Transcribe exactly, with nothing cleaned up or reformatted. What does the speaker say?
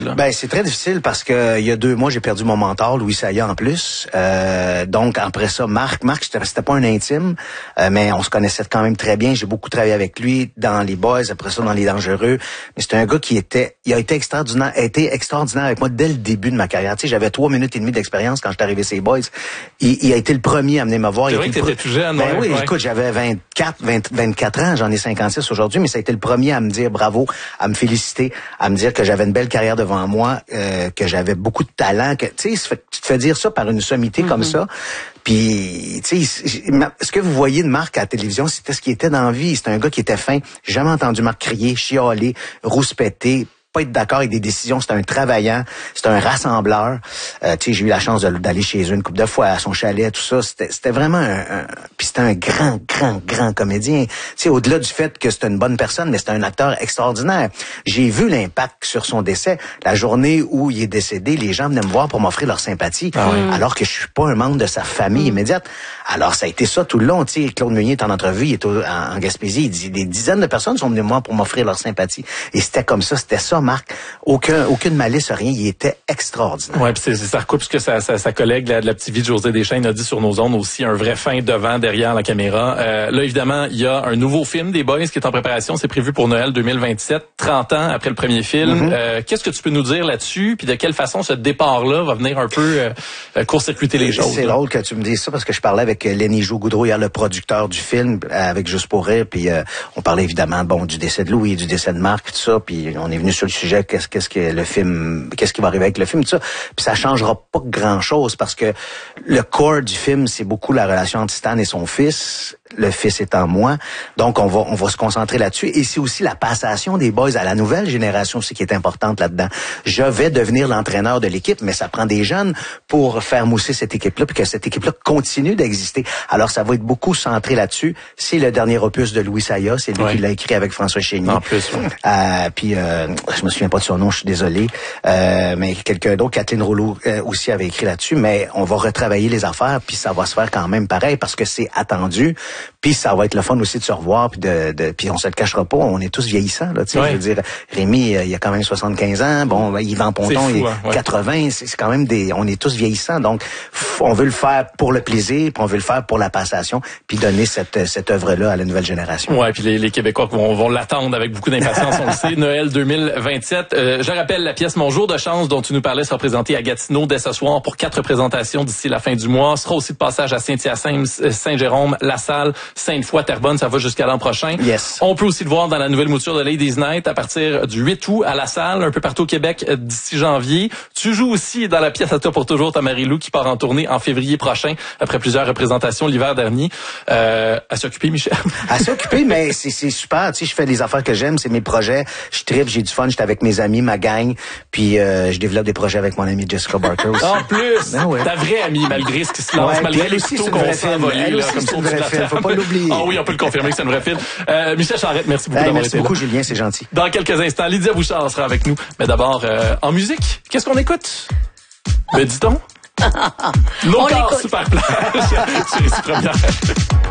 là? Ben, c'est très difficile parce que il y a deux mois, j'ai perdu mon mentor, Louis Saya, en plus. Euh, donc, après ça, Marc, Marc, c'était, c'était pas un intime, euh, mais on se connaissait quand même très bien. J'ai beaucoup travaillé avec lui dans les Boys, après ça, dans les Dangereux. Mais c'était un gars qui était, il a été extraordinaire, a été extraordinaire avec moi dès le début de ma carrière. Tu sais, j'avais trois minutes et demie d'expérience quand j'étais arrivé ces Boys. Il, il a été le premier à venir me voir. C'est il vrai que t'étais tout jeune, ben ouais, oui, ouais. écoute, j'avais vingt-quatre, vingt, vingt-quatre ans, j'en ai cinquante-six aujourd'hui, mais ça a été le premier à me dire bravo, à me féliciter, à me dire que j'avais une belle carrière devant moi, euh, que j'avais beaucoup de talent, que tu sais, tu te fais dire ça par une sommité mm-hmm. comme ça. Puis, tu sais, ce que vous voyez de Marc à la télévision, c'était ce qui était dans la vie. C'était un gars qui était fin. J'ai jamais entendu Marc crier, chialer, rouspéter, pas être d'accord avec des décisions. C'est un travaillant, c'est un rassembleur. Euh, tu sais, j'ai eu la chance de, d'aller chez eux une couple de fois à son chalet, tout ça. C'était, c'était vraiment un, un puis c'était un grand, grand, grand comédien. Tu sais, au-delà du fait que c'était une bonne personne, mais c'était un acteur extraordinaire. J'ai vu l'impact sur son décès. La journée où il est décédé, les gens venaient me voir pour m'offrir leur sympathie, ah ouais. alors que je suis pas un membre de sa famille mmh. immédiate. Alors, ça a été ça tout le long. Tu sais, Claude Meunier est en entrevue, il est au, en, en Gaspésie, il dit des dizaines de personnes sont venues me voir pour m'offrir leur sympathie. Et c'était comme ça, c'était ça. Marc, aucun, aucune malice, rien, il était extraordinaire. Ouais, puis c'est, c'est, ça recoupe ce que sa, sa, sa collègue là, de la petite vie de José Deschênes a dit sur nos ondes aussi, un vrai fin devant, derrière la caméra. Euh, là, évidemment, il y a un nouveau film des Boys qui est en préparation, c'est prévu pour Noël deux mille vingt-sept, trente ans après le premier film. Mm-hmm. Euh, qu'est-ce que tu peux nous dire là-dessus, puis de quelle façon ce départ-là va venir un peu euh, court-circuiter les choses? C'est là. Drôle que tu me dises ça, parce que je parlais avec Lenny Joux-Goudreau, hier, le producteur du film, avec Juste pour rire, puis euh, on parlait évidemment, bon, du décès de Louis, du décès de Marc, tout ça, puis on est venu sur le sujet, qu'est-ce, qu'est-ce que le film, qu'est-ce qui va arriver avec le film, tout ça. Puis ça changera pas grand-chose, parce que le corps du film, c'est beaucoup la relation entre Stan et son fils, le fils étant moi. Donc, on va, on va se concentrer là-dessus. Et c'est aussi la passation des Boys à la nouvelle génération aussi qui est importante là-dedans. Je vais devenir l'entraîneur de l'équipe, mais ça prend des jeunes pour faire mousser cette équipe-là, puis que cette équipe-là continue d'exister. Alors, ça va être beaucoup centré là-dessus. C'est le dernier opus de Louis Saya. C'est lui ouais. qui l'a écrit avec François Chénier. En plus, ouais. euh, puis, euh, je me souviens pas de son nom, je suis désolé. Euh, mais quelqu'un d'autre, Kathleen Rouleau, euh, aussi avait écrit là-dessus. Mais on va retravailler les affaires, puis ça va se faire quand même pareil, parce que c'est attendu. Puis ça va être le fun aussi de se revoir, puis de, de puis on se le cachera pas, on est tous vieillissants là, tu sais, ouais. je veux dire, Rémi, euh, il a quand même soixante-quinze ans, bon, Yvan Ponton, fou, il est hein, ouais. quatre-vingts, c'est, c'est quand même des, on est tous vieillissants, donc on veut le faire pour le plaisir, puis on veut le faire pour la passation, puis donner cette cette œuvre-là à la nouvelle génération. Ouais, puis les, les Québécois vont, vont l'attendre avec beaucoup d'impatience, on le sait, Noël deux mille vingt-sept. Euh, je rappelle, la pièce Mon jour de chance dont tu nous parlais sera présentée à Gatineau dès ce soir pour quatre représentations d'ici la fin du mois. Sera aussi de passage à Saint-Hyacinthe, Saint-Jérôme, La Salle, Sainte-Foy, Terrebonne, ça va jusqu'à l'an prochain. Yes. On peut aussi le voir dans la nouvelle mouture de Ladies Night à partir du huit août à La Salle, un peu partout au Québec d'ici janvier. Tu joues aussi dans la pièce À toi pour toujours, ta Marie-Lou, qui part en tournée en février prochain après plusieurs représentations l'hiver dernier. Euh, à s'occuper, Michel. À s'occuper, mais c'est, c'est super. Tu sais, je fais des affaires que j'aime, c'est mes projets. Je tripe, j'ai du fun, j'étais avec mes amis, ma gang, puis euh, je développe des projets avec mon amie Jessica Barker aussi. En plus, ben ouais. ta vraie amie, malgré ce qui se lance, ouais, malgré les couteaux qu'on s'envole là, comme ça au-dessus de la table. Faut pas l'oublier. Ah oui, on peut le confirmer que c'est un vrai film. Euh, Michel Charette, merci beaucoup hey, d'avoir merci été beaucoup, là. Julien, c'est gentil. Dans quelques instants, Lydia Bouchard sera avec nous. Mais d'abord, euh, en musique, qu'est-ce qu'on écoute? Ben dis donc. Nos corps super plage. C'est les premières.